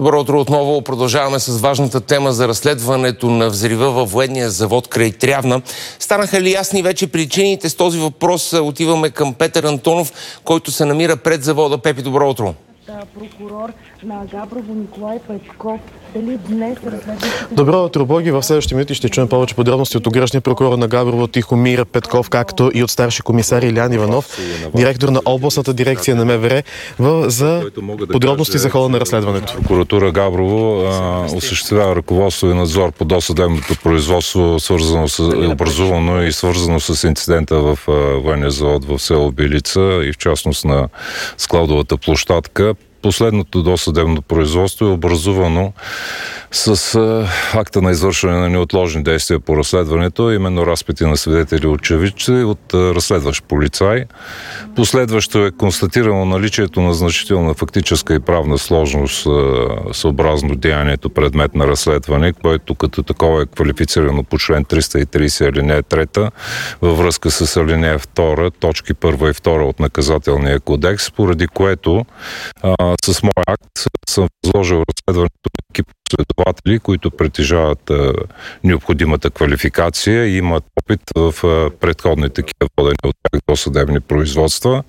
Добро утро отново. Продължаваме с важната тема за разследването на взрива във военния завод край Трявна. Станаха ли ясни вече причините? С този въпрос отиваме към Петър Антонов, който се намира пред завода. Пепи, добро утро. Прокурор на Габрово Николай Петков. Дали днес разследването... Добро утро, Боги. В следващите минути ще чуем повече подробности от окръжния прокурор на Габрово Тихомир Петков, както и от старши комисар Илиян Иванов, директор на областната дирекция на МВР, за подробности за хода на разследването. Прокуратура Габрово осъществява ръководство и надзор по досъдебното производство, образувано и свързано с инцидента в военния завод в село Белица и в частност на складовата площадка. Последното досъдебно производство е образувано с акта на извършване на неотложни действия по разследването, именно разпити на свидетели очевидци от разследващ полицай. Последващо е констатирано наличието на значителна фактическа и правна сложност съобразно деянието предмет на разследване, което като такова е квалифицирано по член 330 алинея 3 във връзка с алинея 2, точки 1 и 2 от наказателния кодекс, поради което с мой акт съм възложил разследването на екип следователи, които притежават необходимата квалификация и имат опит в предходни такива водени от тях досъдебни производства.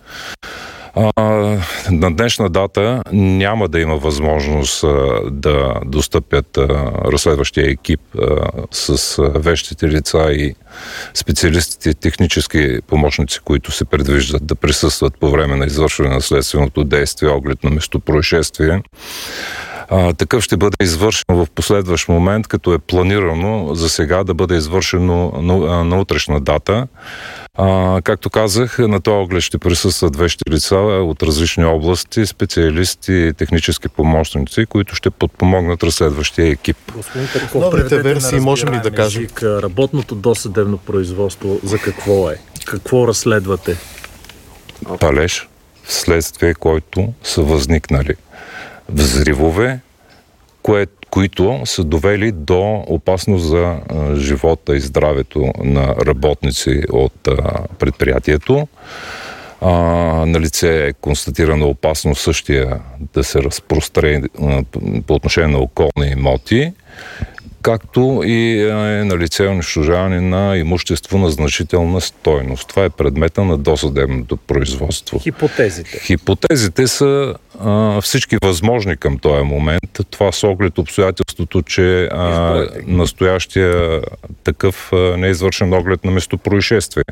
На днешна дата няма да има възможност да достъпят разследващия екип с вещите лица и специалистите, технически помощници, които се предвиждат да присъстват по време на извършване на следственото действие, оглед на местопроизшествие. Такъв ще бъде извършен в последващ момент, като е планирано за сега да бъде извършено на утрешна дата. Както казах, на този оглед ще присъстват вещи лица от различни области, специалисти и технически помощници, които ще подпомогнат разследващия екип. Господин Петков, преведете версии, можем ли да кажем? Работното досъдебно производство за какво е? Какво разследвате? Палеж, вследствие който са възникнали взривове, които са довели до опасност за живота и здравето на работници от предприятието. Налице е констатирана опасност същия да се разпространи по отношение на околни имоти, както и е налице унищожаване на имущество на значителна стойност. Това е предмета на досъдебното производство. Хипотезите са всички възможни към този момент. Това с оглед обстоятелството, че настоящия такъв не е извършен оглед на местопроизшествие.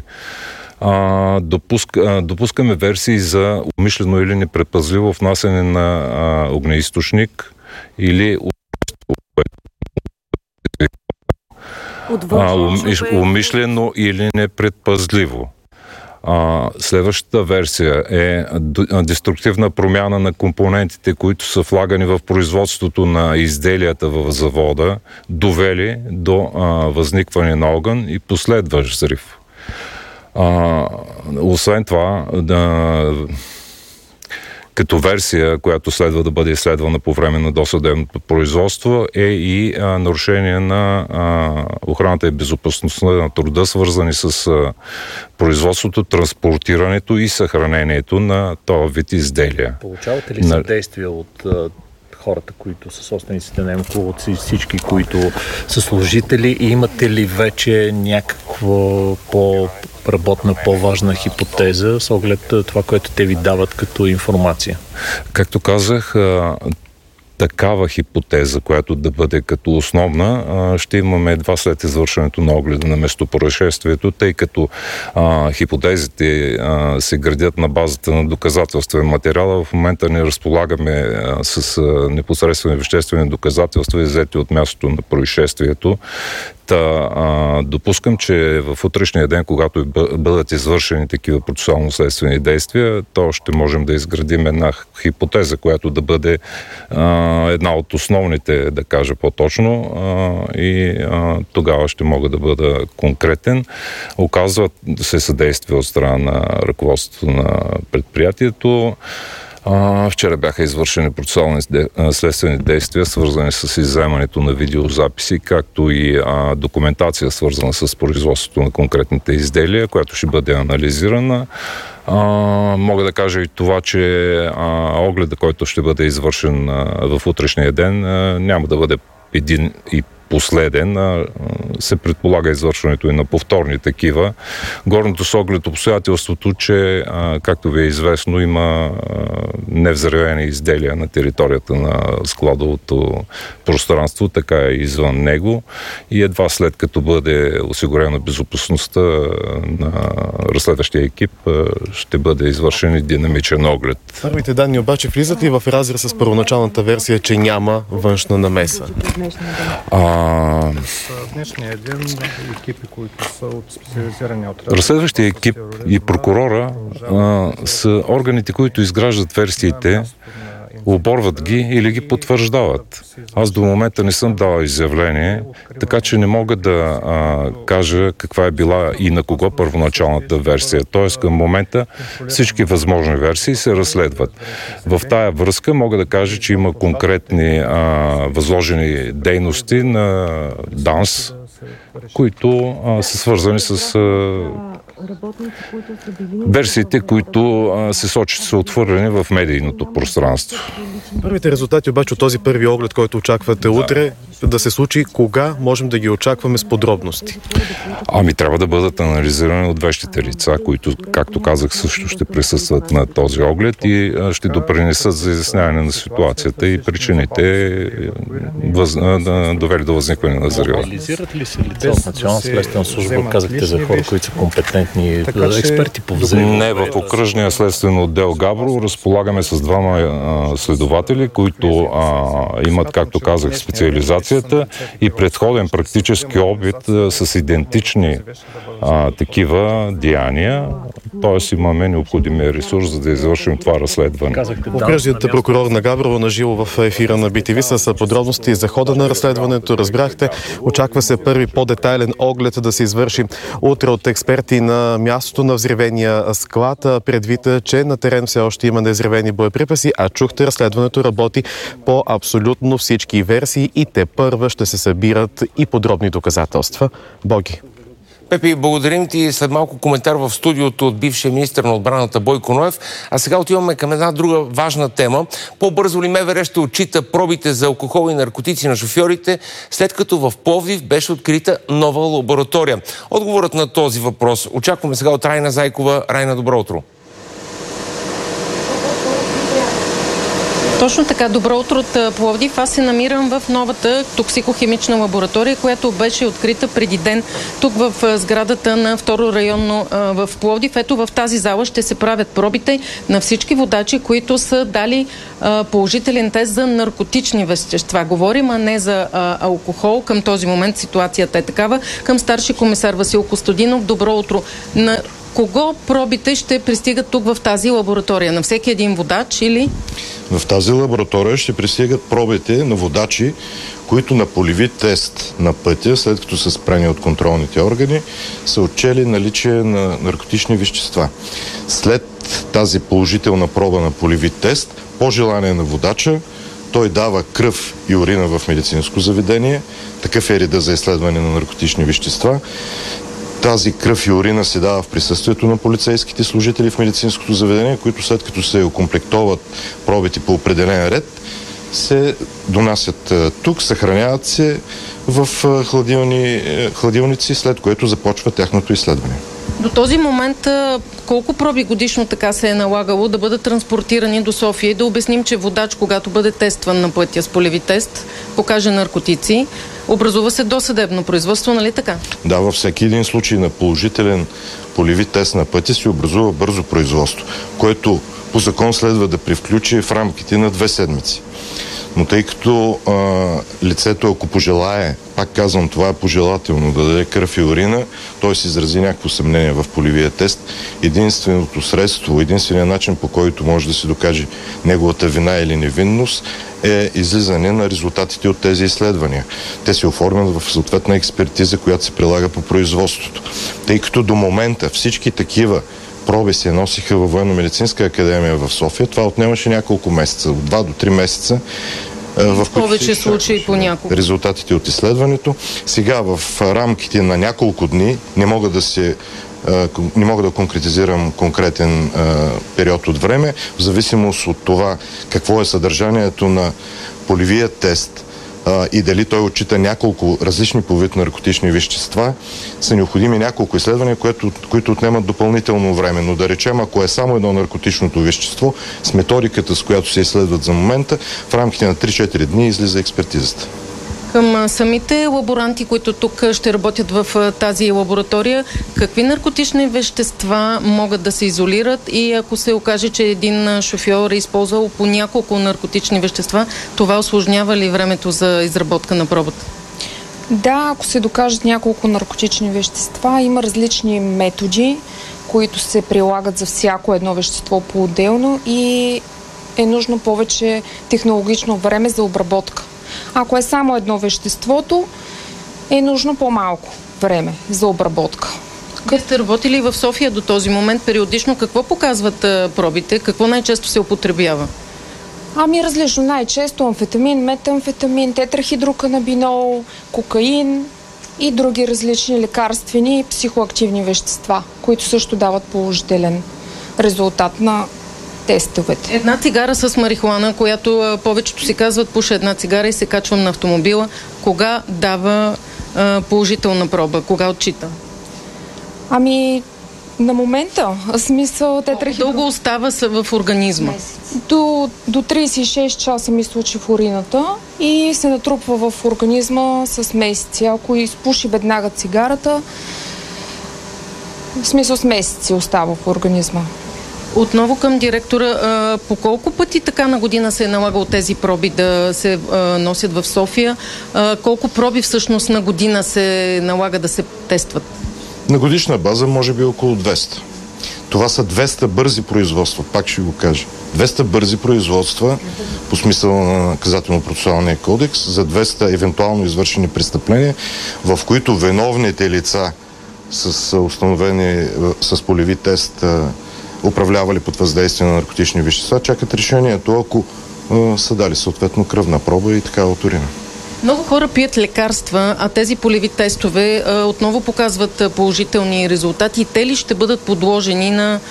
Допускаме версии за умишлено или непредпазливо внасяне на огнеизточник или умишлено или непредпазливо. Следващата версия е деструктивна промяна на компонентите, които са влагани в производството на изделията в завода, довели до възникване на огън и последващ взрив. Освен това, като версия, която следва да бъде изследвана по време на досъдебното производство, е и нарушение на охраната и безопасността на труда, свързани с производството, транспортирането и съхранението на този вид изделия. Получавате ли съдействие от хората, които са собствениците на ЕМКО, от всички, които са служители, и имате ли вече някаква по-работна, по-важна хипотеза с оглед това, което те ви дават като информация? Както казах, такава хипотеза, която да бъде като основна, ще имаме едва след извършването на огледа на местопроизшествието, тъй като хипотезите се градят на базата на доказателствен материал. В момента не разполагаме с непосредствени веществени доказателства, иззети от мястото на происшествието. Допускам, че в утрешния ден, когато бъдат извършени такива процесуално-следствени действия, то ще можем да изградим една хипотеза, която да бъде една от основните, да кажа по-точно, и тогава ще мога да бъда конкретен. Оказва се съдействие от страна на ръководството на предприятието. Вчера бяха извършени процесуални следствени действия, свързани с изземането на видеозаписи, както и документация, свързана с производството на конкретните изделия, която ще бъде анализирана. Мога да кажа и това, че огледа, който ще бъде извършен в утрешния ден, няма да бъде един и последен, се предполага извършването и на повторни такива. Горното с оглед обстоятелството, че, както ви е известно, има невзривени изделия на територията на складовото пространство, така и извън него. И едва след като бъде осигурена безопасността на разследващия екип, ще бъде извършен и динамичен оглед. Първите данни обаче влизат ли в разрез с първоначалната версия, че няма външна намеса? Днешния ден екипи, които са от специализирани отряд. Разследващия екип и прокурора са органите, които изграждат версиите, оборват ги или ги потвърждават. Аз до момента не съм дал изявление, така че не мога да кажа каква е била и на кого първоначалната версия. Тоест към момента всички възможни версии се разследват. В тая връзка мога да кажа, че има конкретни възложени дейности на ДАНС, които са свързани с версиите, които се сочат са отвърлени в медийното пространство. Първите резултати обаче от този първи оглед, който очаквате утре, да се случи, кога можем да ги очакваме с подробности? Трябва да бъдат анализирани от вещите лица, които, както казах, също ще присъстват на този оглед и ще допринесат за изясняване на ситуацията и причините, довели до възникване на взрива. Мобилизират ли се лица от Национална следствена служба? Казахте за хора, които са компетентни експерти по взрива. Не, в окръжния следствен отдел Габрово разполагаме с двама следователи, които имат, както казах, специализацията и предходен практически опит с идентични такива деяния. Тоест имаме необходимия ресурс, за да извършим това разследване. Окръжният прокурор на Габрово наживо в ефира на BTV с подробности за хода на разследването. Разбрахте, очаква се първи по-детайлен оглед да се извърши утре от експерти на мястото на взривения склад, предвид, че на терен все още има незривени боеприпаси, а чухте, разследването работи по абсолютно всички версии и тепърва ще се събират и подробни доказателства. Боги. Пепи, благодарим ти. След малко коментар в студиото от бившия министър на отбраната Бойко Ноев. А сега отиваме към една друга важна тема. По-бързо ли МВР ще отчита пробите за алкохол и наркотици на шофьорите, след като в Пловдив беше открита нова лаборатория? Отговорът на този въпрос очакваме сега от Райна Зайкова. Райна, добро утро. Точно така. Добро утро от Пловдив. Аз се намирам в новата токсикохимична лаборатория, която беше открита преди ден тук в сградата на второ районно в Пловдив. Ето в тази зала ще се правят пробите на всички водачи, които са дали положителен тест за наркотични вещества. Говорим, а не за алкохол. Към този момент ситуацията е такава. Към старши комисар Васил Костадинов. Добро утро. На кого пробите ще пристигат тук в тази лаборатория? На всеки един водач или? В тази лаборатория ще пристигат пробите на водачи, които на полеви тест на пътя, след като са спрени от контролните органи, са отчели наличие на наркотични вещества. След тази положителна проба на полеви тест, по желание на водача, той дава кръв и урина в медицинско заведение. Такъв е реда за изследване на наркотични вещества. Тази кръв и урина се дава в присъствието на полицейските служители в медицинското заведение, които след като се окомплектоват пробите по определен ред, се донасят тук, съхраняват се в хладилници, след което започва тяхното изследване. До този момент колко проби годишно така се е налагало да бъдат транспортирани до София и да обясним, че водач, когато бъде тестван на пътя с полеви тест, покаже наркотици, образува се досъдебно производство, нали така? Да, във всеки един случай на положителен полеви тест на пътя се образува бързо производство, което по закон следва да привключи в рамките на 2 седмици. Но тъй като лицето, ако пожелае, пак казвам, това е пожелателно, да даде кръв и урина, той се изрази някакво съмнение в полевия тест, единственото средство, единственият начин, по който може да се докаже неговата вина или невинност, е излизане на резултатите от тези изследвания. Те се оформят в съответна експертиза, която се прилага по производството. Тъй като до момента всички такива проби се носиха във Военно-медицинска академия в София, това отнемаше няколко месеца, от 2 до 3 месеца. В повече случаи понякога. Резултатите от изследването. Сега в рамките на няколко дни не мога да конкретизирам конкретен период от време, в зависимост от това какво е съдържанието на полевия тест и дали той отчита няколко различни по вид наркотични вещества, са необходими няколко изследвания, които отнемат допълнително време. Но да речем, ако е само едно наркотичното вещество, с методиката, с която се изследват за момента, в рамките на 3-4 дни излиза експертизата. Към самите лаборанти, които тук ще работят в тази лаборатория, какви наркотични вещества могат да се изолират и ако се окаже, че един шофьор е използвал по няколко наркотични вещества, това усложнява ли времето за изработка на пробата? Да, ако се докажат няколко наркотични вещества, има различни методи, които се прилагат за всяко едно вещество по-отделно и е нужно повече технологично време за обработка. Ако е само едно веществото, е нужно по-малко време за обработка. Вие сте работили в София до този момент периодично. Какво показват пробите? Какво най-често се употребява? Различно. Най-често амфетамин, метамфетамин, тетрахидроканабинол, кокаин и други различни лекарствени и психоактивни вещества, които също дават положителен резултат на тестовете. Една цигара с марихуана, която повечето си казват, пуша една цигара и се качвам на автомобила. Кога дава положителна проба? Кога отчита? На момента, смисъл дълго остава в организма? До 36 часа мисля, че в урината и се натрупва в организма с месеци. Ако изпуши веднага цигарата, в смисъл с месеци остава в организма. Отново към директора, по колко пъти така на година се е налагал тези проби да се носят в София? Колко проби всъщност на година се налага да се тестват? На годишна база може би около 200. Това са 200 бързи производства, пак ще го кажа. 200 бързи производства по смисъла на наказателно-процесуалния кодекс за 200 евентуално извършени престъпления, в които виновните лица с установени с полеви тест управлявали под въздействие на наркотични вещества, чакат решението, ако са дали съответно кръвна проба и такава от урина. Много хора пият лекарства, а тези полеви тестове отново показват положителни резултати. Те ли ще бъдат подложени на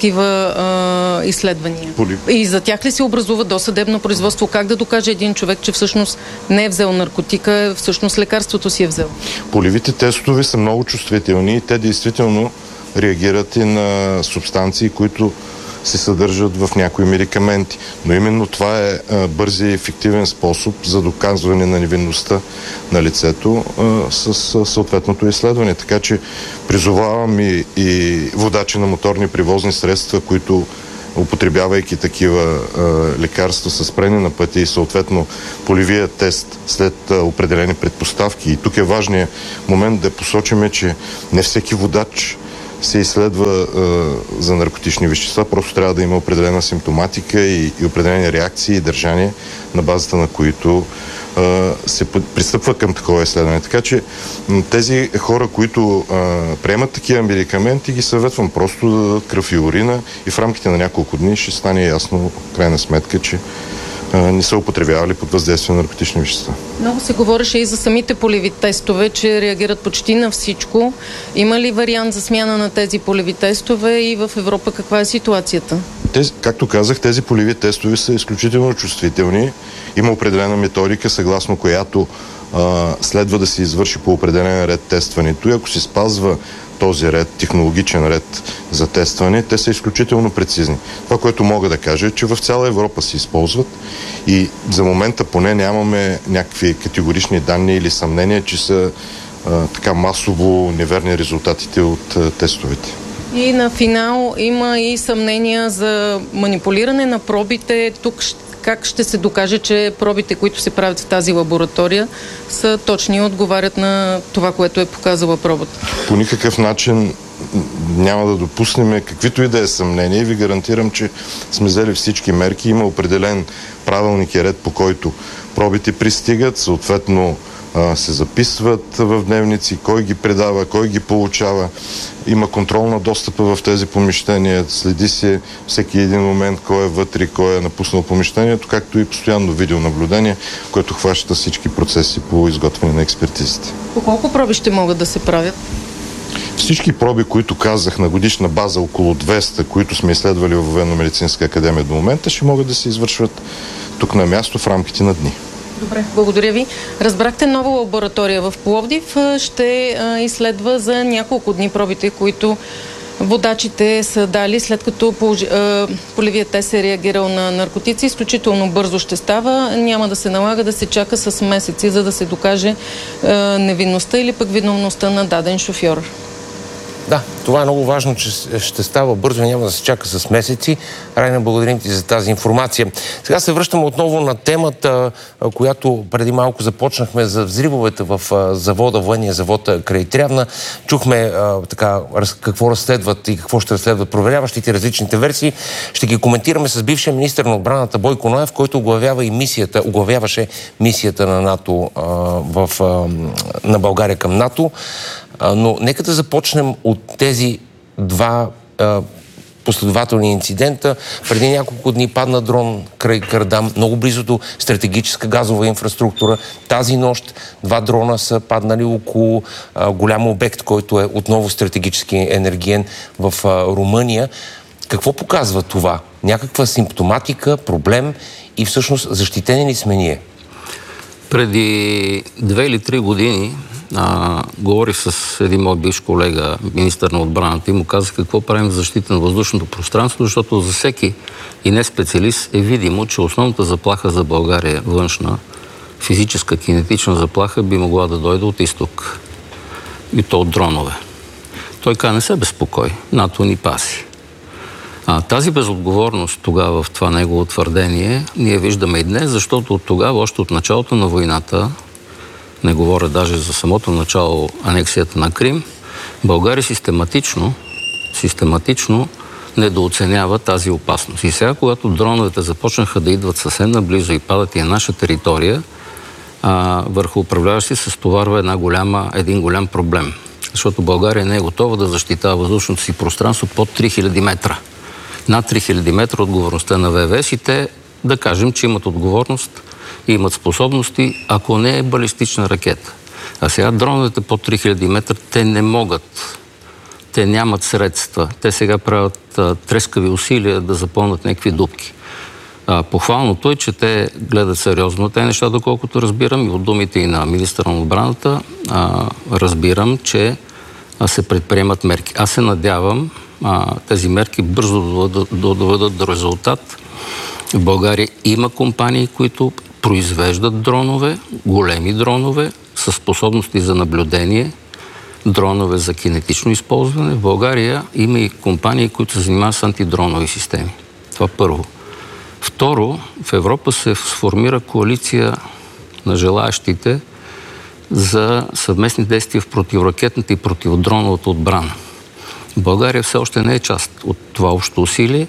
такива изследвания? И за тях ли се образува досъдебно производство? Как да докаже един човек, че всъщност не е взел наркотика, всъщност лекарството си е взел? Полевите тестове са много чувствителни и те действително реагират и на субстанции, които се съдържат в някои медикаменти. Но именно това е бърз и ефективен способ за доказване на невинността на лицето с съответното изследване. Така че призовавам и водачи на моторни превозни средства, които употребявайки такива лекарства са спрени на пътя и съответно полевия тест след определени предпоставки. И тук е важният момент да посочим, че не всеки водач се изследва за наркотични вещества, просто трябва да има определена симптоматика и определени реакции и държания, на базата на които се пристъпва към такова изследване. Така че тези хора, които приемат такива медикаменти, ги съветвам просто да дадат кръв и урина и в рамките на няколко дни ще стане ясно, крайна сметка, че не са употребявали под въздействие на наркотични вещества. Много се говореше и за самите полеви тестове, че реагират почти на всичко. Има ли вариант за смяна на тези полеви тестове и в Европа каква е ситуацията? Както казах, тези полеви тестове са изключително чувствителни. Има определена методика, съгласно която следва да се извърши по определен ред тестването и ако се спазва този ред, технологичен ред за тестване, те са изключително прецизни. Това, което мога да кажа е, че в цяла Европа се използват и за момента поне нямаме някакви категорични данни или съмнения, че са така масово неверни резултатите от тестовете. И на финал има и съмнения за манипулиране на пробите. Тук как ще се докаже, че пробите, които се правят в тази лаборатория, са точни и отговарят на това, което е показала пробата? По никакъв начин няма да допуснем каквито и да е съмнение. Ви гарантирам, че сме взели всички мерки. Има определен правилник и ред, по който пробите пристигат. Съответно, се записват в дневници, кой ги предава, кой ги получава. Има контрол на достъпа в тези помещения, следи се всеки един момент кой е вътре, кой е напуснал помещението, както и постоянно видеонаблюдение, което хваща всички процеси по изготвяне на експертизите. По колко проби ще могат да се правят? Всички проби, които казах на годишна база, около 200, които сме изследвали в Военно-медицинска академия до момента, ще могат да се извършват тук на място в рамките на дни. Добре, благодаря ви. Разбрахте, нова лаборатория в Пловдив ще изследва за няколко дни пробите, които водачите са дали, след като полевият тест е реагирал на наркотици. Изключително бързо ще става. Няма да се налага да се чака с месеци, за да се докаже невинността или пък виновността на даден шофьор. Да, това е много важно, че ще става бързо и няма да се чака с месеци. Райна, благодарим ти за тази информация. Сега се връщаме отново на темата, която преди малко започнахме за взривовете в завода, военния завод край Трявна. Чухме какво разследват и какво ще разследват проверяващите, различните версии. Ще ги коментираме с бившия министър на отбраната Бойко Ноев, който оглавяваше мисията на НАТО на България към НАТО. Но нека да започнем от тези два последователни инцидента. Преди няколко дни падна дрон край Кардам, много близо до стратегическа газова инфраструктура. Тази нощ 2 дрона са паднали около голям обект, който е отново стратегически енергиен в Румъния. Какво показва това? Някаква симптоматика, проблем и всъщност защитени ли сме ние? Преди 2 или 3 години говорих с един мой бивш колега, министър на отбраната, и му казах какво правим за защита на въздушното пространство, защото за всеки и не специалист е видимо, че основната заплаха за България, външна, физическа, кинетична заплаха, би могла да дойде от изток. И то от дронове. Той каза, не се безпокой, НАТО ни паси. Тази безотговорност тогава в това негово твърдение ние виждаме и днес, защото от тогава, още от началото на войната, не говоря даже за самото начало анексията на Крим, България систематично недооценява тази опасност. И сега, когато дроновете започнаха да идват съвсем наблизо и падат и на наша територия, върху управляващи се стоварва един голям проблем. Защото България не е готова да защитава въздушното си пространство под 3000 метра. Над 3000 метра отговорността на ВВС и те, да кажем, че имат отговорност и имат способности, ако не е балистична ракета. А сега дроновете под 3000 метра, те не могат. Те нямат средства. Те сега правят трескави усилия да запълнат някакви дупки. Похвалното е, че те гледат сериозно тези неща, доколкото разбирам, и от думите и на министъра на отбраната разбирам, че се предприемат мерки. Аз се надявам тези мерки бързо да доведат до резултат. В България има компании, които произвеждат дронове, големи дронове, със способности за наблюдение, дронове за кинетично използване. В България има и компании, които се занимават с антидронови системи. Това първо. Второ, в Европа се сформира коалиция на желаящите за съвместни действия в противоракетната и противодроновата отбрана. България все още не е част от това общо усилие.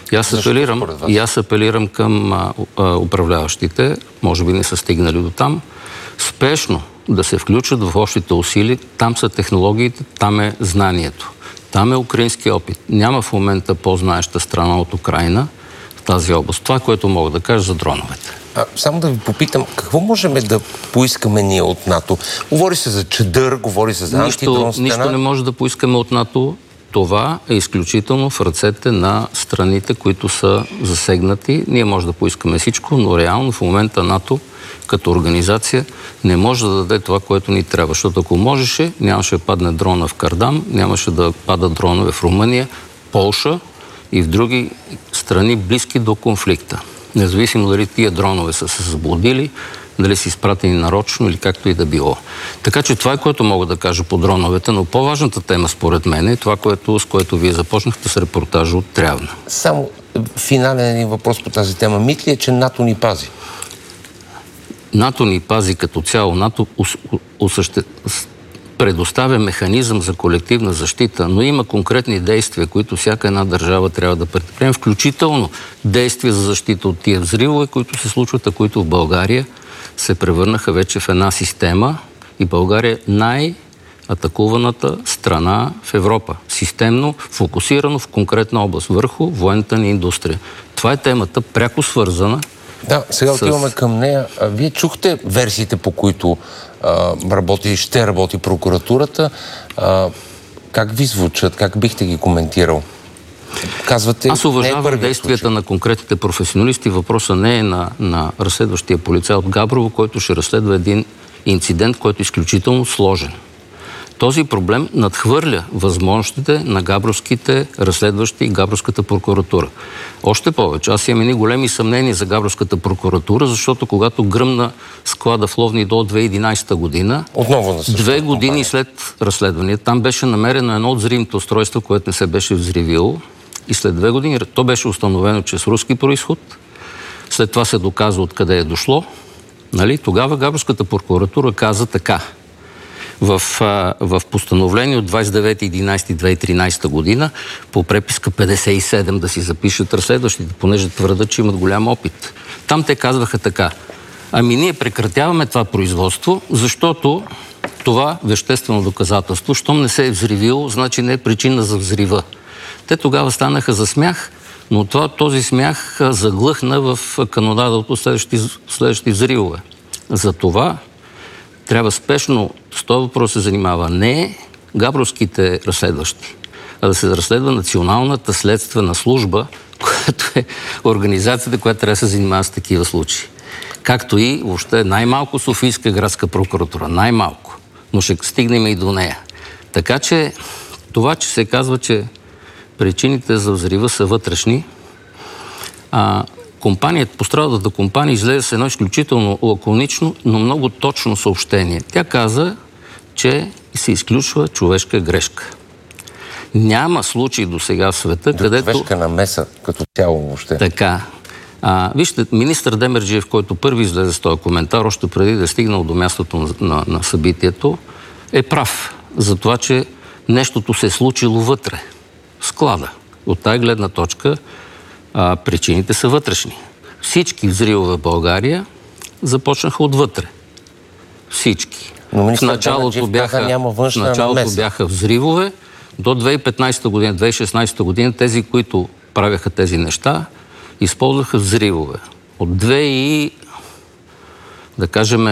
И аз апелирам към управляващите, може би не са стигнали до там, спешно да се включат в общите усилия. Там са технологиите, там е знанието. Там е украински опит. Няма в момента по-знаеща страна от Украйна в тази област. Това, което мога да кажа за дроновете. Само да ви попитам, какво можем да поискаме ние от НАТО? Говори се за чадър, говори се за антидрон стена. Нищо не може да поискаме от НАТО. Това е изключително в ръцете на страните, които са засегнати. Ние може да поискаме всичко, но реално в момента НАТО като организация не може да даде това, което ни трябва. Защото ако можеше, нямаше да падне дрона в Кардам, нямаше да падат дронове в Румъния, Полша и в други страни близки до конфликта. Независимо дали тия дронове са се заблудили, дали са изпратени нарочно или както и да било. Така че това е, което мога да кажа по дроновете, но по-важната тема според мен е това, с което вие започнахте с репортажа от Трявна. Само финален един въпрос по тази тема. Мит ли е, че НАТО ни пази? предоставя механизъм за колективна защита, но има конкретни действия, които всяка една държава трябва да предприеме, включително действия за защита от тия взривове, които се случват, а които в България се превърнаха вече в една система и България е най-атакуваната страна в Европа. Системно, фокусирано в конкретна област, върху военната ни индустрия. Това е темата, пряко свързана. Да, сега отиваме към нея. Вие чухте версиите, по които ще работи прокуратурата. Как ви звучат? Как бихте ги коментирал? Казвате, аз уважавам действията на конкретните професионалисти. Въпросът не е на разследващия полицай от Габрово, който ще разследва един инцидент, който е изключително сложен. Този проблем надхвърля възможностите на габровските разследващи и Габровската прокуратура. Още повече, аз имам едни големи съмнения за Габровската прокуратура, защото когато гръмна склада в Ловни до 2011 година, 2 години след разследване, там беше намерено едно от взривните устройства, което не се беше взривило, и след 2 години то беше установено, че е с руски произход. След това се доказа откъде е дошло. Нали? Тогава Габровската прокуратура каза така. В постановление от 29.11.2013 година по преписка 57 да си запишат разследващите, понеже твърдат, че имат голям опит. Там те казваха така. Ами ние прекратяваме това производство, защото това веществено доказателство, щом не се е взривило, значи не е причина за взрива. Те тогава станаха за смях, но този смях заглъхна в канонада от следващи взривове. Затова трябва спешно с този въпрос се занимава не габровските разследващи, а да се разследва Националната следствена служба, която е организацията, която трябва да се занимава с такива случаи. Както и въобще най-малко Софийска градска прокуратура. Най-малко. Но ще стигнем и до нея. Така че това, че се казва, че причините за взрива са вътрешни, пострадалата компания излезе с едно изключително лаконично, но много точно съобщение. Тя каза, че се изключва човешка грешка. Няма случай до сега в света, където... Човешка намеса като цяло въобще. Така. Вижте, министър Демерджиев, който първи излезе с този коментар, още преди да е стигнал до мястото на събитието, е прав за това, че нещото се е случило вътре, в склада. От тая гледна точка причините са вътрешни. Всички взривове в България започнаха отвътре. Всички. В началото бяха взривове. До 2015 година, 2016 година тези, които правяха тези неща, използваха взривове. От да кажем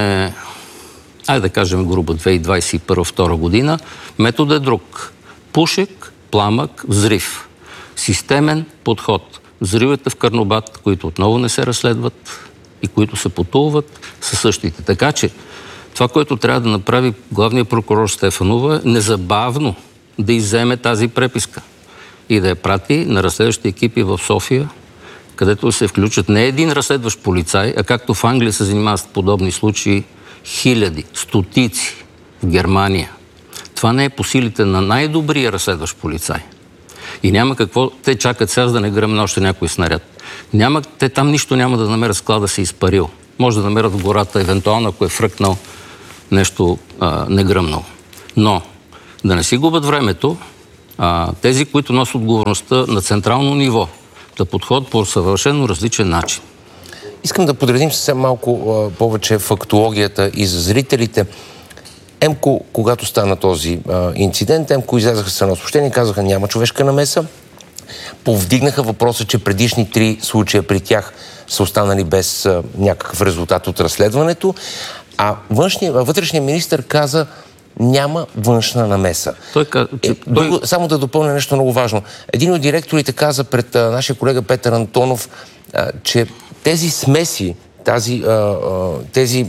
грубо 2021-2022 година, метод е друг. Пушек, пламък, взрив. Системен подход. Взривите в Карнобат, които отново не се разследват и които се потулват, са същите. Така че това, което трябва да направи главният прокурор Стефанова, е незабавно да изземе тази преписка и да я прати на разследващи екипи в София, където се включат не един разследващ полицай, а както в Англия се занимават с подобни случаи хиляди, стотици в Германия. Това не е по силите на най-добрия разследващ полицай. И няма какво... Те чакат сега да не гръмне още някой снаряд. Те там нищо няма да намерят, склада се изпарил. Може да намерят в гората, евентуално, ако е фръкнал нещо негръмнал. Но да не си губят времето, тези, които носят отговорността на централно ниво, да подходят по съвършено различен начин. Искам да подредим съвсем малко повече фактологията и за зрителите. ЕМКО, когато стана този инцидент, ЕМКО излязаха с едно съобщение и казаха, няма човешка намеса. Повдигнаха въпроса, че предишни 3 случая при тях са останали без някакъв резултат от разследването, а вътрешният министър каза, няма външна намеса. Само да допълня нещо много важно. Един от директорите каза пред нашия колега Петър Антонов, че тези смеси, тези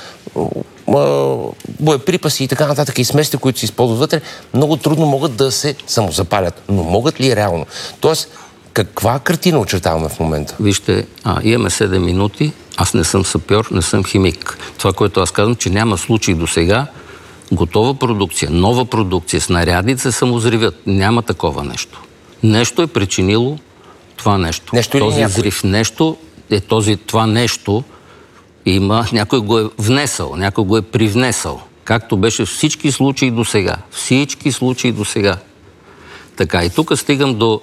боеприпаси и така нататък и смесите, които се използват вътре, много трудно могат да се самозапалят. Но могат ли реално? Тоест, каква картина очертаваме в момента? Вижте, имаме 7 минути. Аз не съм сапьор, не съм химик. Това, което аз казвам, че няма случай до сега готова продукция, нова продукция, снаряди се самозривят. Няма такова нещо. Нещо е причинило това нещо. Този взрив нещо това нещо има, някой го е внесъл, някой го е привнесъл. както беше всички случаи до сега. Всички случаи до сега. Така, и тук стигам до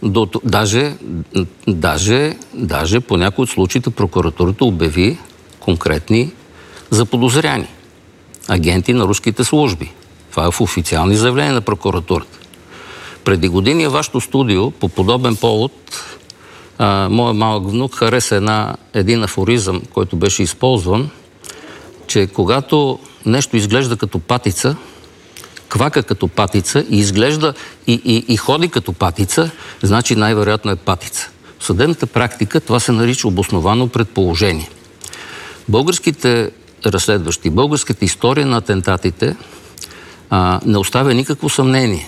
даже по някои от случаите прокуратурата обяви конкретни заподозряни агенти на руските служби. Това е в официални заявления на прокуратурата. Преди години вашето студио, по подобен повод, моят малък внук хареса един афоризъм, който беше използван, че когато нещо изглежда като патица, квака като патица и изглежда и ходи като патица, значи най-вероятно е патица. В съдебната практика това се нарича обосновано предположение. Българските разследващи, българската история на атентатите не оставя никакво съмнение.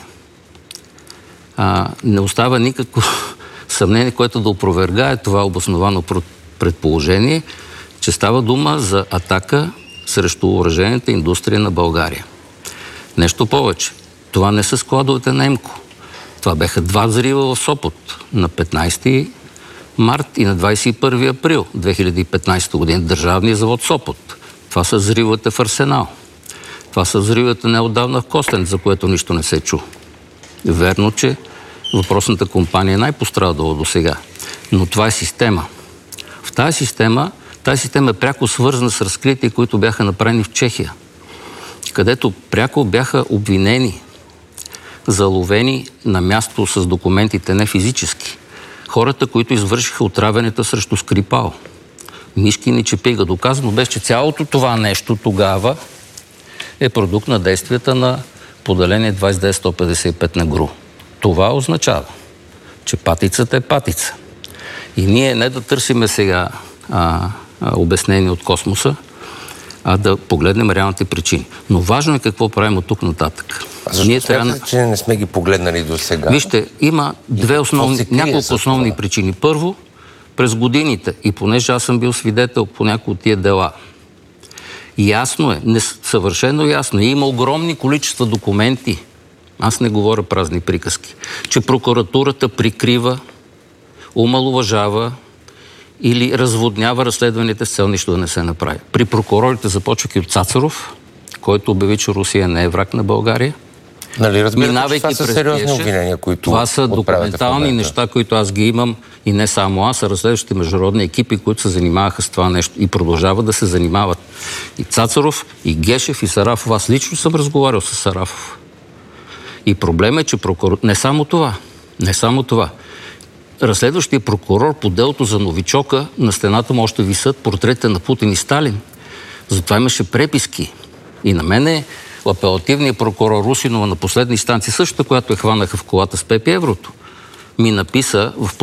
Не остава никакво съмнение, което да опровергае това обосновано предположение, че става дума за атака срещу оръжейната индустрия на България. Нещо повече. Това не са складовете на ЕМКО. Това беха 2 взрива в Сопот на 15 март и на 21 април 2015 година. Държавния завод Сопот. Това са взривовете в Арсенал. Това са взривовете неотдавна в Костенец, за което нищо не се чу. Верно, че въпросната компания е най-пострадала до сега. Но това е система. В тази система е пряко свързана с разкрития, които бяха направени в Чехия, където пряко бяха обвинени, заловени на място с документите, не физически. Хората, които извършиха отравянето срещу Скрипал. Мишкин и Чепига. Доказано беше, че цялото това нещо тогава е продукт на действията на поделение 29-155 на ГРУ. Това означава, че патицата е патица. И ние не да търсиме сега обяснение от космоса, а да погледнем реалните причини. Но важно е какво правим от тук нататък. Защо смятате, че не сме ги погледнали до сега? Вижте, има няколко основни причини. Първо, през годините, и понеже аз съм бил свидетел по някои от тия дела, ясно е, съвършено ясно, има огромни количества документи, аз не говоря празни приказки, че прокуратурата прикрива, омаловажава или разводнява разследваните с цел нищо да не се направи. При прокурорите започвайки от Цацаров, който обяви, че Русия не е враг на България. Нали, разбирате, че това са сериозни обвинения, които това са документални неща, които аз ги имам и не само аз, а разследващите международни екипи, които се занимаваха с това нещо и продължават да се занимават. И Цацаров, и Гешев, и Сарафов. Аз лично съм разговарял с Сарафов. И проблем е, че не само това. Разследващия прокурор по делото за Новичока, на стената му още висят портретите на Путин и Сталин. Затова имаше преписки. И на мене апелативният прокурор Русинова на последна инстанция, същата, която я хванаха в колата с Пепи Еврото, ми написа в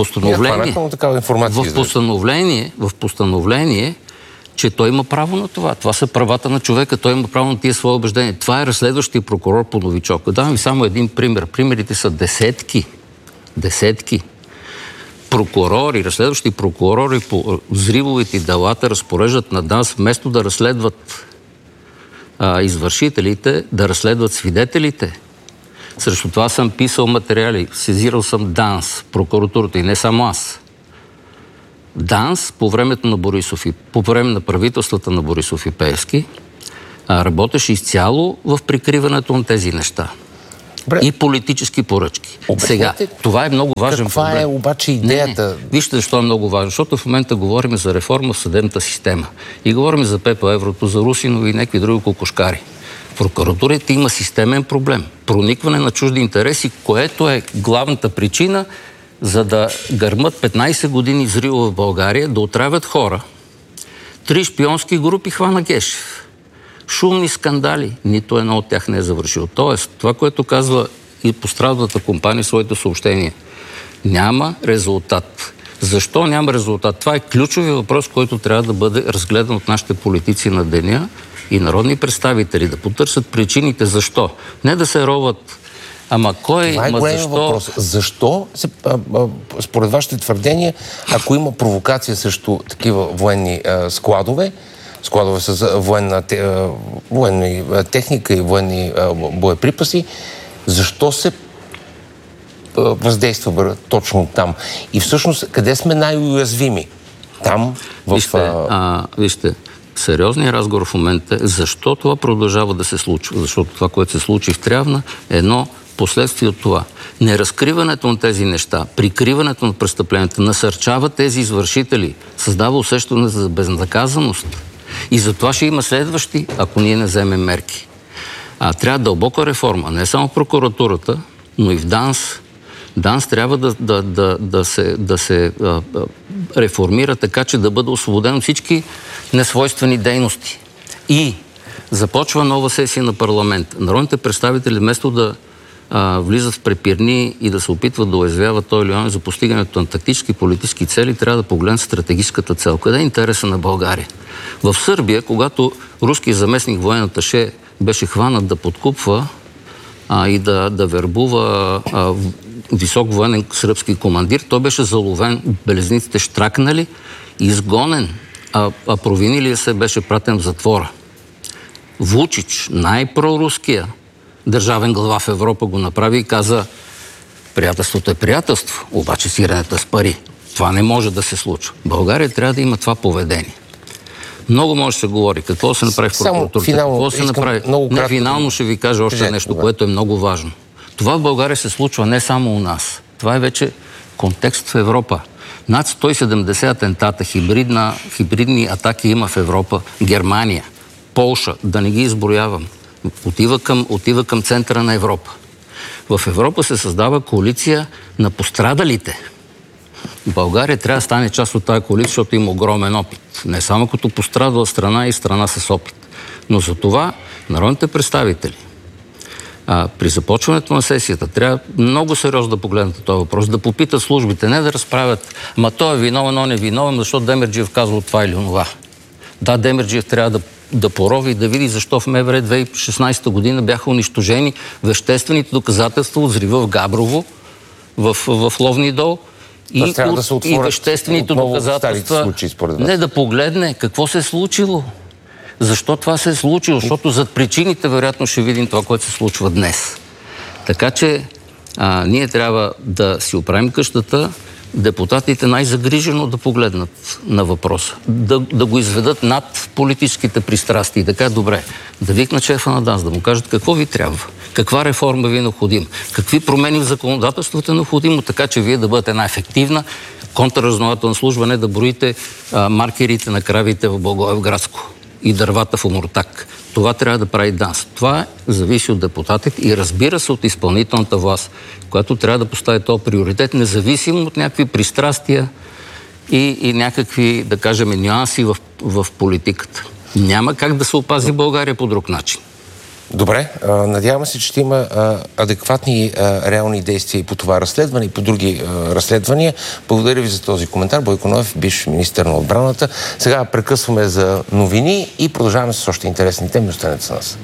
постановление, че той има право на това. Това са правата на човека, той има право на тия свои убеждения. Това е разследващия прокурор по Новичока. Давам ви само един пример. Примерите са десетки. Прокурори, разследващи прокурори по взривовите делата разпореждат на ДАНС, вместо да разследват извършителите, да разследват свидетелите. Срещу това съм писал материали, сезирал съм ДАНС, прокуратурата и не само аз. ДАНС по времето на Борисов и по време на правителствата на Борисов и Пеевски работеше изцяло в прикриването на тези неща. И политически поръчки. Сега, това е много важен проблем. Каква е обаче идеята? Вижте защо е много важно. Защото в момента говорим за реформа в съдебната система. И говорим за Пепа Еврото, за Русинови и някакви други кокошкари. В прокуратурите има системен проблем. Проникване на чужди интереси, което е главната причина, за да гърмат 15 години взрива в България, да отравят хора. 3 шпионски групи хвана Гешев. Шумни скандали. Нито едно от тях не е завършил. Тоест, това, което казва и пострадалата компания в своите съобщения, няма резултат. Защо няма резултат? Това е ключовият въпрос, който трябва да бъде разгледан от нашите политици на деня и народни представители, да потърсят причините защо. Не да се роват ама кой, защо? Въпрос. Защо, според вашите твърдения, ако има провокация срещу такива военни складове с военна техника и военни боеприпаси, защо се въздейства точно там? И всъщност, къде сме най-уязвими? Там, Вижте, сериозният разговор в момента е защо това продължава да се случва. Защото това, което се случи в Трявна, е едно последствие от това. Неразкриването на тези неща, прикриването на престъпленията, насърчава тези извършители, създава усещане за безнаказаност. И затова ще има следващи, ако ние не вземем мерки. Трябва дълбока реформа, не само в прокуратурата, но и в ДАНС. ДАНС трябва да се реформира така, че да бъде освободен от всички несвойствени дейности. И започва нова сесия на парламент. Народните представители, вместо да влизат в препирни и да се опитват да уязвяват той или он за постигането на тактически политически цели, трябва да погледнат стратегическата цел. Къде е интереса на България? В Сърбия, когато руски заместник военен аташе беше хванат да подкупва и да вербува висок военен сръбски командир, той беше заловен, белезниците щракнали, изгонен, а провинилия се беше пратен в затвора. Вучич, най-проруския държавен глава в Европа, го направи и каза: приятелството е приятелство, обаче сиренето е с пари. Това не може да се случва. България трябва да има това поведение. Много може да се говори. Какво се направи в прокуратурата? Какво се направи? Финално ще ви кажа още нещо, което е много важно. Това в България се случва не само у нас. Това е вече контекст в Европа. Над 170 атентата, хибридни атаки има в Европа. Германия, Полша, да не ги изброявам. Отива към центъра на Европа. В Европа се създава коалиция на пострадалите. България трябва да стане част от тази коалиция, защото има огромен опит. Не само като пострадала страна и страна с опит. Но за това народните представители при започването на сесията трябва много сериозно да погледнат този въпрос, да попитат службите, не да разправят: ма той е виновен, он е виновен, защото Демерджиев казва това или онова. Да, Демерджиев трябва да порови и да види защо в МВР 2016 година бяха унищожени веществените доказателства от взрива в Габрово, в Ловни дол, и веществените доказателства. Не да погледне какво се е случило. Защо това се е случило? Защото зад причините вероятно ще видим това, което се случва днес. Така че ние трябва да си оправим къщата, депутатите най-загрижено да погледнат на въпроса, да го изведат над политическите пристрастия. Така добре, да викнат шефа на ДАНС, да му кажат какво ви трябва, каква реформа ви е необходима, какви промени в законодателството е необходимо, така че вие да бъдете една ефективна контрразузнавателна служба, не да броите маркерите на кравите в Благоевградско и дървата в Омуртаг. Това трябва да прави ДАНС. Това зависи от депутатите и разбира се от изпълнителната власт, която трябва да постави този приоритет, независимо от някакви пристрастия и някакви, да кажем, нюанси в политиката. Няма как да се опази България по друг начин. Добре, надявам се, че ще има адекватни реални действия и по това разследване, и по други разследвания. Благодаря ви за този коментар. Бойко Ноев, бивш министър на отбраната. Сега прекъсваме за новини и продължаваме с още интересни теми. Останете с нас.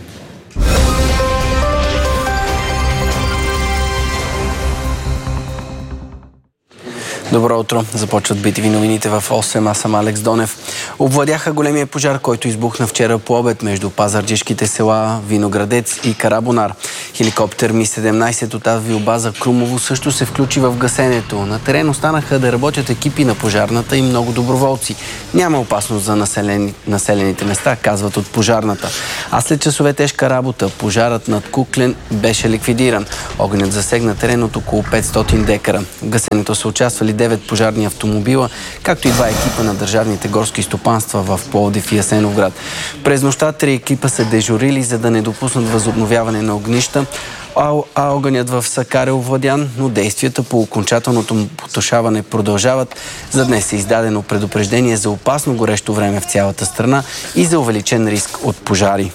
Добро утро. Започват BTV новините в 8. Аз съм Алекс Донев. Обвладяха големия пожар, който избухна вчера по обед между пазарджишките села Виноградец и Карабонар. Хеликоптер Ми-17 от авиобаза Крумово също се включи в гасенето. На терен останаха да работят екипи на пожарната и много доброволци. Няма опасност за населените места, казват от пожарната. А след часове тежка работа, пожарът над Куклен беше ликвидиран. Огънят засегна терен от около 500 декара. В гасенето са участвали 9 пожарни автомобила, както и 2 екипа на държавните горски стопанства в Пловдив и Асеновград. През нощта 3 екипа са дежурили, за да не допуснат възобновяване на огнища, а огънят в Сакар е овладян, но действията по окончателното потушаване продължават. За днес е издадено предупреждение за опасно горещо време в цялата страна и за увеличен риск от пожари.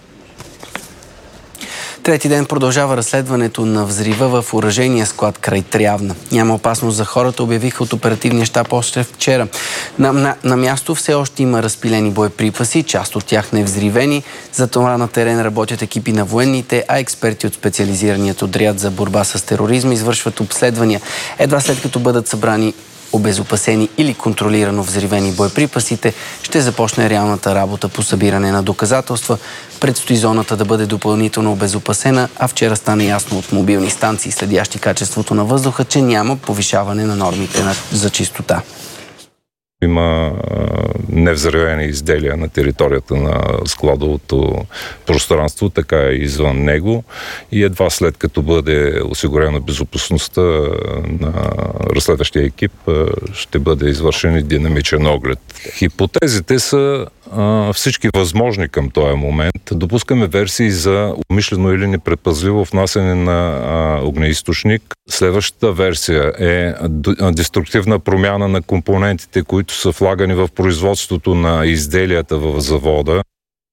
Трети ден продължава разследването на взрива в оръжейния склад край Трявна. Няма опасност за хората, обявиха от оперативния щаб още вчера. На място все още има разпилени боеприпаси, част от тях невзривени. За това на терен работят екипи на военните, а експерти от специализираният отряд за борба с тероризма извършват обследвания. Едва след като бъдат събрани обезопасени или контролирано взривени боеприпасите, ще започне реалната работа по събиране на доказателства. Предстои зоната да бъде допълнително обезопасена, а вчера стана ясно от мобилни станции, следящи качеството на въздуха, че няма повишаване на нормите за чистота. има невзривени изделия на територията на складовото пространство, така и извън него. И едва след като бъде осигурена безопасността на разследващия екип, ще бъде извършен и динамичен оглед. Хипотезите са всички възможни към този момент. Допускаме версии за умишлено или непредпазливо внасяне на огнеизточник. Следващата версия е деструктивна промяна на компонентите, които са влагани в производството на изделията в завода.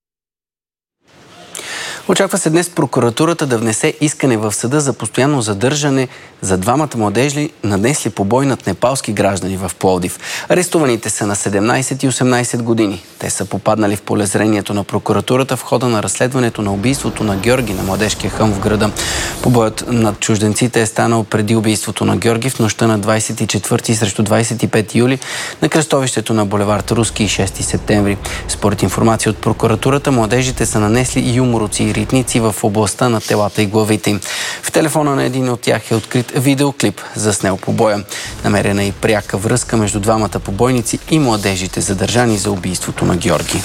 Очаква се днес прокуратурата да внесе искане в съда за постоянно задържане за двамата младежи, нанесли побой над непалски граждани в Пловдив. Арестуваните са на 17 и 18 години. Те са попаднали в полезрението на прокуратурата в хода на разследването на убийството на Георги на младежкия хълм в града. Побоят над чужденците е станал преди убийството на Георги в нощта на 24 срещу 25 юли на кръстовището на булевард Руски и 6 септември. Според информация от прокуратурата, младежите са нанесли юмруци и ритници в областта на телата и главите им. В телефона на един от тях е открит видеоклип, заснел побоя. Намерена и пряка връзка между двамата побойници и младежите, задържани за убийството на Георги.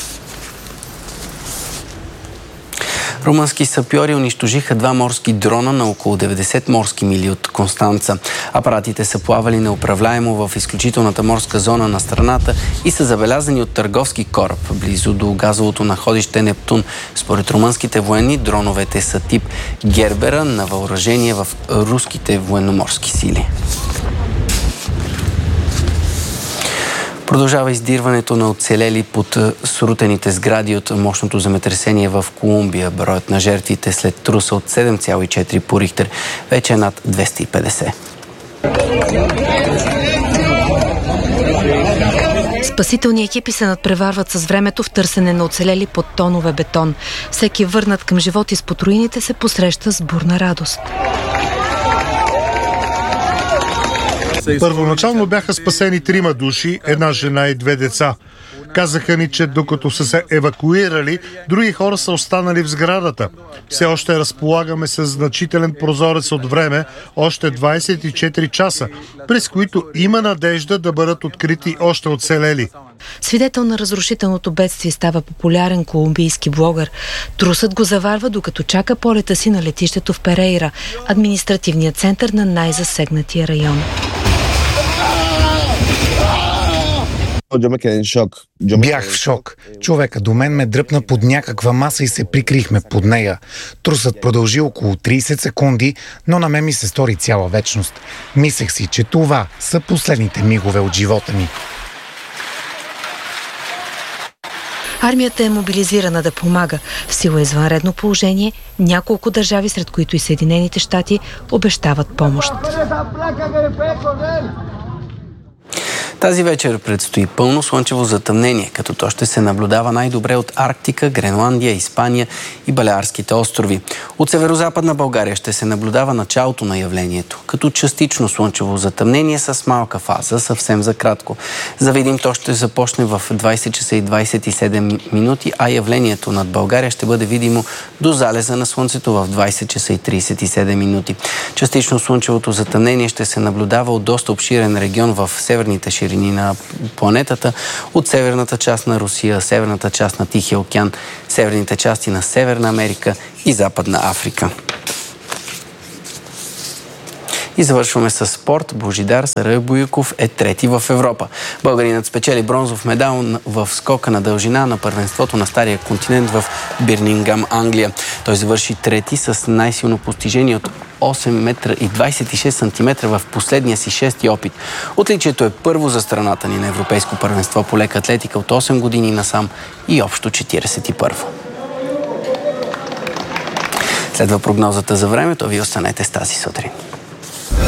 Румънски сапьори унищожиха 2 морски дрона на около 90 морски мили от Констанца. Апаратите са плавали неуправляемо в изключителната морска зона на страната и са забелязани от търговски кораб близо до газовото находище Нептун. Според румънските военни, дроновете са тип Гербера на въоръжение в руските военноморски сили. Продължава издирването на оцелели под срутените сгради от мощното земетресение в Колумбия. Броят на жертвите след труса от 7,4 по Рихтер вече е над 250. Спасителни екипи се надпреварват с времето в търсене на оцелели под тонове бетон. Всеки върнат към живот изпод руините се посреща с бурна радост. Първоначално бяха спасени 3 души, 1 жена и 2 деца. Казаха ни, че докато са се евакуирали, други хора са останали в сградата. Все още разполагаме с значителен прозорец от време, още 24 часа, през които има надежда да бъдат открити още оцелели. Свидетел на разрушителното бедствие става популярен колумбийски блогър. Трусът го заварва, докато чака полета си на летището в Перейра, административният център на най-засегнатия район. Бях в шок. Човека до мен ме дръпна под някаква маса и се прикрихме под нея. Трусът продължи около 30 секунди, но на мен ми се стори цяла вечност. Мислех си, че това са последните мигове от живота ми. Армията е мобилизирана да помага. В сила извънредно положение, няколко държави, сред които и Съединените щати, обещават помощ. Тази вечер предстои пълно слънчево затъмнение, като то ще се наблюдава най-добре от Арктика, Гренландия, Испания и Балеарските острови. От северозападна България ще се наблюдава началото на явлението, като частично слънчево затъмнение с малка фаза, съвсем за кратко. За Видим то ще започне в 20 часа и 27 минути, а явлението над България ще бъде видимо до залеза на слънцето в 20 часа и 37 минути. Частично слънчевото затъмнение ще се наблюдава от доста обширен регион в северните ширини на планетата, от северната част на Русия, северната част на Тихия океан, северните части на Северна Америка и Западна Африка. И завършваме с спорт. Божидар Сарайбоюков е трети в Европа. Българинът спечели бронзов медал в скока на дължина на първенството на Стария континент в Бирмингам, Англия. Той завърши трети с най-силно постижение от 8 метра и 26 сантиметра в последния си 6-ти опит. Отличието е първо за страната ни на европейско първенство по лека атлетика от 8 години насам и общо 41-во. Следва прогнозата за времето. Вие останете с тази сутрин.